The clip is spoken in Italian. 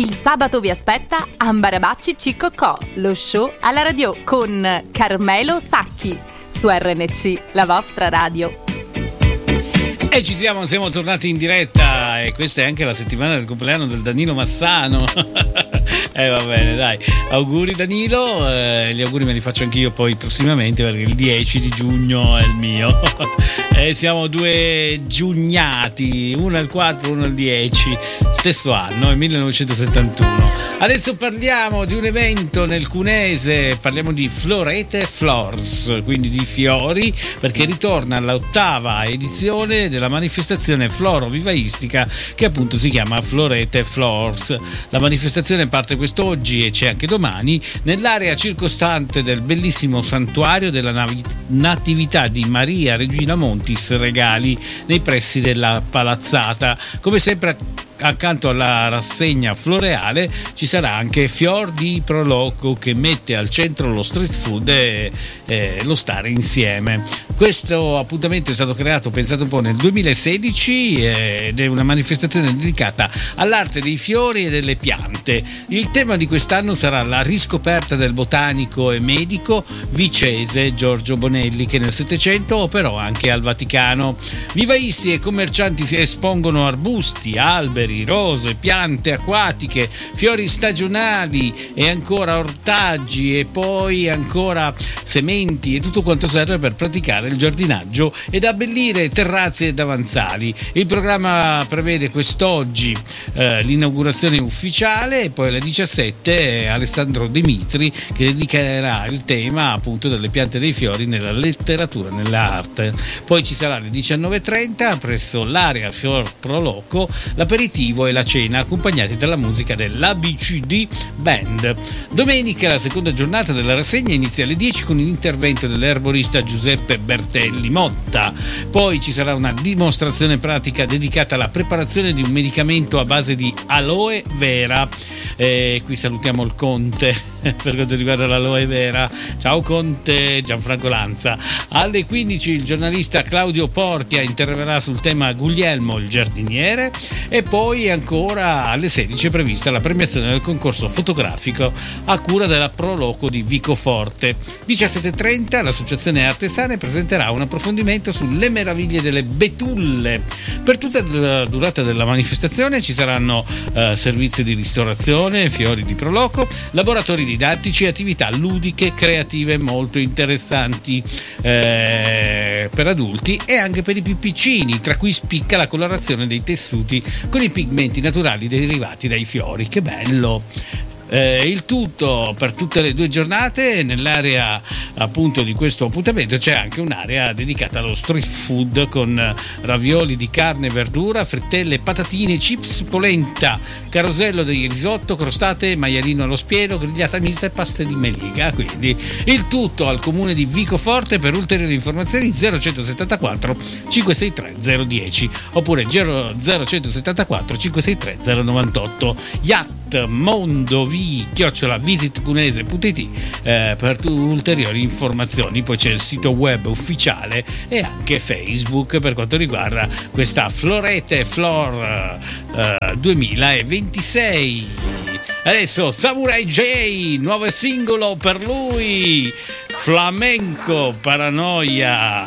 Il sabato vi aspetta Ambarabacci Ciccocò, lo show alla radio con Carmelo Sacchi su RNC, la vostra radio. E ci siamo tornati in diretta e questa è anche la settimana del compleanno del Danilo Massano. Va bene, dai, auguri Danilo, gli auguri me li faccio anch'io poi prossimamente perché il 10 di giugno è il mio. Siamo due giugnati, uno al 4, uno al 10, stesso anno, è 1971. Adesso parliamo di un evento nel Cunese, parliamo di Florete Flors, quindi di fiori, perché ritorna all'8ª edizione della manifestazione floro-vivaistica che appunto si chiama Florete Flors. La manifestazione parte quest'oggi e c'è anche domani nell'area circostante del bellissimo santuario della Natività di Maria Regina Montis Regali nei pressi della Palazzata. Come sempre accanto alla rassegna floreale ci sarà anche Fior di Proloco che mette al centro lo street food e lo stare insieme. Questo appuntamento è stato creato, pensate un po', nel 2016 ed è una manifestazione dedicata all'arte dei fiori e delle piante. Il tema di quest'anno sarà la riscoperta del botanico e medico vicese Giorgio Bonelli, che nel Settecento operò anche al Vaticano. Vivaisti e commercianti si espongono arbusti, alberi, rose, piante acquatiche, fiori stagionali e ancora ortaggi e poi ancora sementi e tutto quanto serve per praticare il giardinaggio ed abbellire terrazze e davanzali. Il programma prevede quest'oggi l'inaugurazione ufficiale e poi alle 17 Alessandro Dimitri che dedicherà il tema appunto delle piante e dei fiori nella letteratura, nell'arte. Poi ci sarà alle 19:30 presso l'area Fior Pro Loco l'aperitivo e la cena accompagnati dalla musica dell'ABCD Band. Domenica la seconda giornata della rassegna inizia alle 10 con l'intervento dell'erborista Giuseppe Bertelli Motta. Poi ci sarà una dimostrazione pratica dedicata alla preparazione di un medicamento a base di aloe vera. Qui salutiamo il Conte per quanto riguarda l'aloe vera. Ciao Conte, Gianfranco Lanza. Alle 15 il giornalista Claudio Portia interverrà sul tema Guglielmo il giardiniere e poi ancora alle 16 è prevista la premiazione del concorso fotografico a cura della Proloco di Vicoforte. 17:30 l'associazione Artesane presenterà un approfondimento sulle meraviglie delle betulle. Per tutta la durata della manifestazione ci saranno servizi di ristorazione, fiori di Proloco, laboratori didattici e attività ludiche creative molto interessanti per adulti e anche per i più piccini, tra cui spicca la colorazione dei tessuti con i pigmenti naturali derivati dai fiori. Che bello! Il tutto per tutte le 2 giornate. Nell'area appunto di questo appuntamento c'è anche un'area dedicata allo street food con ravioli di carne e verdura, frittelle, patatine, chips, polenta, carosello di risotto, crostate, maialino allo spieno, grigliata mista e paste di meliga. Quindi il tutto al comune di Vicoforte. Per ulteriori informazioni 0174 563 010 oppure 0174 563 098. @mondovi@visitcunese.it per ulteriori informazioni. Poi c'è il sito web ufficiale e anche Facebook per quanto riguarda questa Florete Flor 2026. Adesso Samurai J, nuovo singolo per lui, Flamenco Paranoia.